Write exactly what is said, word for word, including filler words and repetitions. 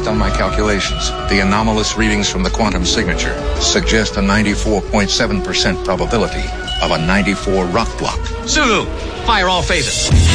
Based on my calculations, the anomalous readings from the quantum signature suggest a ninety-four point seven percent probability of a ninety-four rock block. Sulu, fire all phases.